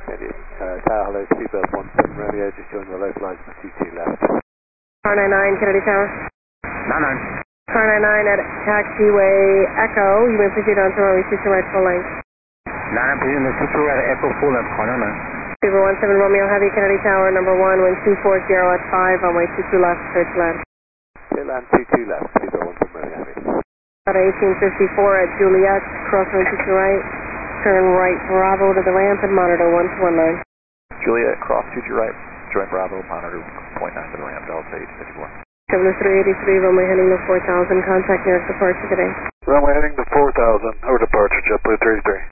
Tower, hello, seatbelt 17 Romeo, just join the localizer for 22 left. Car 99, Kennedy Tower. 99. Car 99 at taxiway Echo, you may proceed on to runway 22 right full length. 99, proceed on the 22 right Echo full length, car 99. Super 17 Romeo Heavy, Kennedy Tower, number 1, wind 240 at 5, runway 22 left, clear to land. Clear land 22 left, seatbelt 17 Romeo Heavy. At 1854 at Juliet, cross runway 22 right, turn right Bravo to the ramp and monitor 1219. Juliet, cross 22 right, join Bravo, monitor 0.9 to the ramp, Delta 854. 7383, runway heading to 4000, contact nearest departure today. Runway heading to 4000, over departure, JetBlue 33.